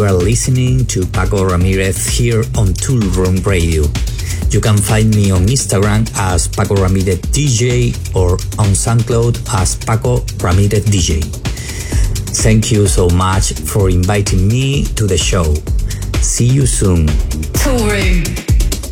You are listening to Paco Ramirez here on Tool Room Radio. You can find me on Instagram as Paco Ramirez DJ or on SoundCloud as Paco Ramirez DJ. Thank you so much for inviting me to the show. See you soon. Tool Room.